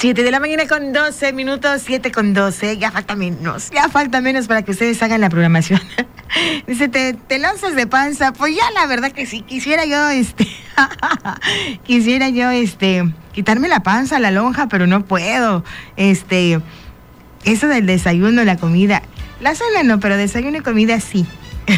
7 de la mañana con 12 minutos, 7 con 12, ya falta menos para que ustedes hagan la programación. Dice, ¿te lanzas de panza? Pues ya la verdad que sí, quisiera yo, quitarme la panza, la lonja, pero no puedo. Eso del desayuno, la comida, la cena no, pero desayuno y comida sí.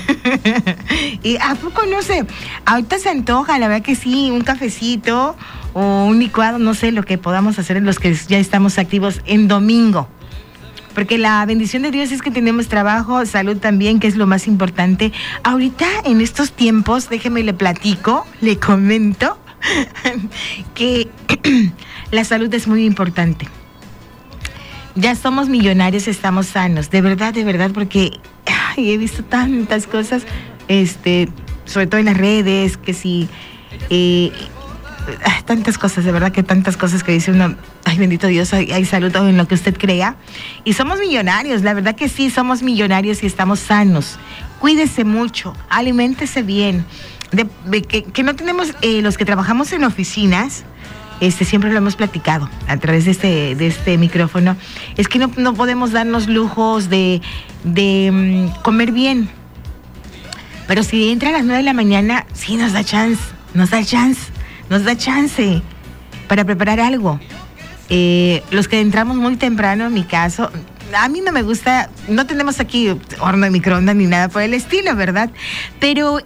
Y ¿a poco no sé? Ahorita se antoja, la verdad que sí, un cafecito o un licuado, no sé lo que podamos hacer en los que ya estamos activos en domingo. Porque la bendición de Dios es que tenemos trabajo, salud también, que es lo más importante. Ahorita, en estos tiempos, déjeme le platico, le comento, que la salud es muy importante. Ya somos millonarios, estamos sanos, de verdad, porque he visto tantas cosas, sobre todo en las redes, que sí, tantas cosas, de verdad que tantas cosas que dice uno, ay bendito Dios, hay salud en lo que usted crea. Y somos millonarios, la verdad que sí, somos millonarios y estamos sanos. Cuídese mucho, aliméntese bien. Que no tenemos, los que trabajamos en oficinas, siempre lo hemos platicado a través de este micrófono, es que no podemos darnos lujos de comer bien. Pero si entra a las 9 de la mañana, sí nos da chance para preparar algo. Los que entramos muy temprano, en mi caso, a mí no me gusta, no tenemos aquí horno de microondas ni nada por el estilo, ¿verdad? Pero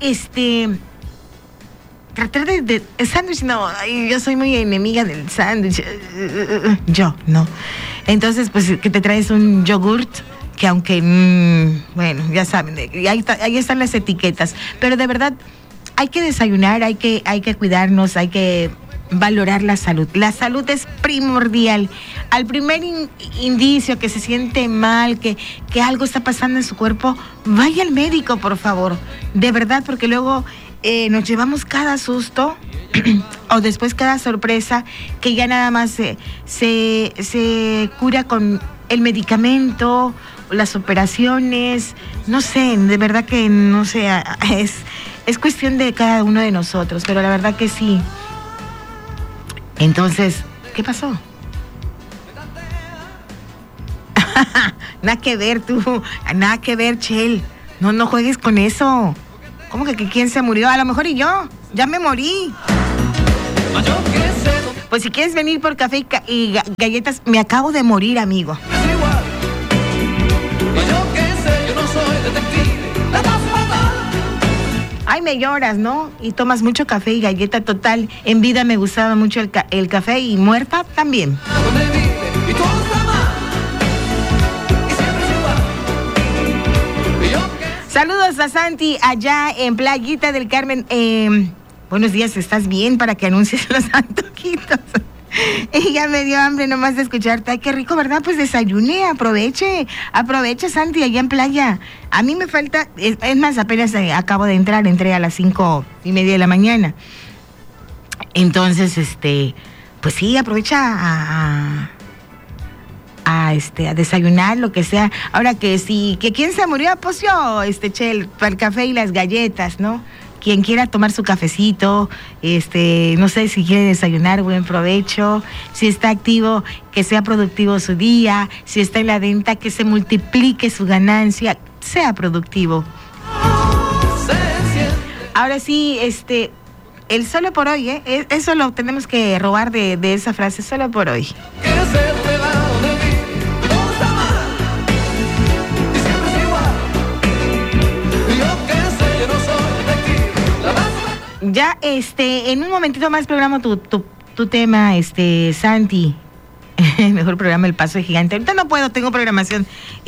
tratar de sándwich, no, yo soy muy enemiga del sándwich, yo, no. Entonces, pues, que te traes un yogurt, que aunque, bueno, ya saben, ahí están las etiquetas, pero de verdad, hay que desayunar, hay que cuidarnos, hay que valorar la salud. La salud es primordial. Al primer indicio que se siente mal, que algo está pasando en su cuerpo, vaya al médico, por favor. De verdad, porque luego nos llevamos cada susto o después cada sorpresa que ya nada más se cura con el medicamento, las operaciones, no sé, de verdad que no sé, es cuestión de cada uno de nosotros, pero la verdad que sí. Entonces, ¿qué pasó? Nada que ver tú, nada que ver, Chel. No juegues con eso. ¿Cómo que quién se murió? A lo mejor y yo, ya me morí. Pues si quieres venir por café y galletas, me acabo de morir, amigo. Ay, me lloras, ¿no? Y tomas mucho café y galleta, total. En vida me gustaba mucho el café y muerta también. Saludos a Santi allá en Playita del Carmen. Buenos días, ¿estás bien? Para que anuncies los antojitos. Ya me dio hambre nomás de escucharte. Ay, qué rico, ¿verdad? Pues desayune, aproveche, Santi, allá en playa. A mí me falta, es más, apenas acabo de entrar, entré a las 5:30 de la mañana. Entonces, pues sí, aprovecha a desayunar, lo que sea. Ahora que sí, que quién se murió, pues yo, Chel, para el café y las galletas, ¿no? Quien quiera tomar su cafecito, no sé si quiere desayunar, buen provecho. Si está activo, que sea productivo su día. Si está en la venta, que se multiplique su ganancia, sea productivo. Ahora sí, el solo por hoy, eso lo tenemos que robar de esa frase, solo por hoy. Ya, en un momentito más programa tu tema, Santi. Mejor programa El Paso de Gigante. Ahorita no puedo, tengo programación,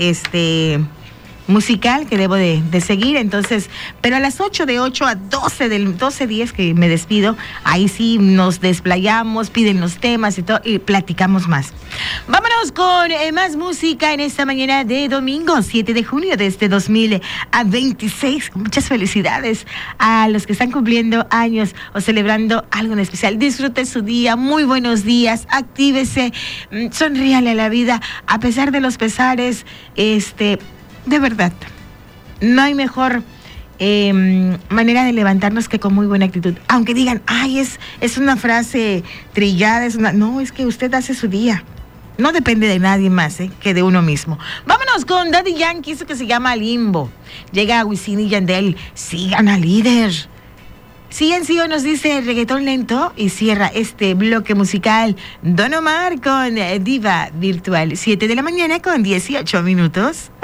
musical que debo de seguir, entonces, pero a las 8 a 12 del 12:10 que me despido, ahí sí nos desplayamos, piden los temas y todo, y platicamos más. Vámonos con más música en esta mañana de domingo, 7 de junio de 2026. Muchas felicidades a los que están cumpliendo años o celebrando algo en especial. Disfrute su día, muy buenos días, actívese, sonríale a la vida, a pesar de los pesares, de verdad, no hay mejor manera de levantarnos que con muy buena actitud. Aunque digan, ay, es una frase trillada, no, es que usted hace su día. No depende de nadie más que de uno mismo. Vámonos con Daddy Yankee, eso que se llama Limbo. Llega Wisin y Yandel, sigan al líder. CNCO nos dice reggaetón lento y cierra este bloque musical Don Omar con Diva Virtual. 7 de la mañana con 18 minutos.